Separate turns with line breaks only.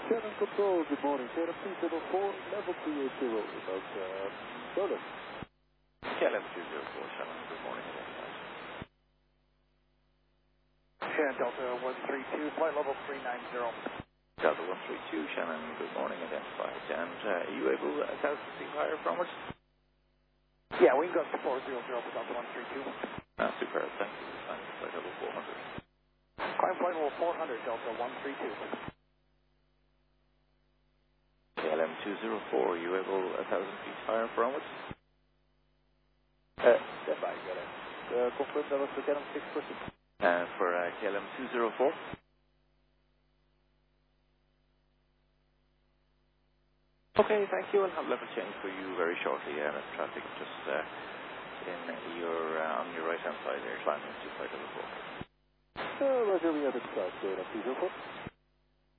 Shannon Control, good morning. KLM 204, level 380, about Berlin.
KLM 204, Shannon, good morning again.
Shannon Delta 132, flight level 390.
Delta 132, Shannon, good morning, identified. And are you able 1,000 feet higher from us?
Yeah, we can go up to 400 for Delta 132.
Superb, thank you. Flight level 400.
Climb flight level 400, Delta 132.
KLM 204, are you able 1,000 feet higher from us?
Stand by, KLM. Confirm that was the KLM 6%.
For KLM 204. Okay, thank you. I'll have level change for you very shortly. Traffic just in your on your right hand side there, climbing to flight level 4.
Roger, we have it start, KLM 204.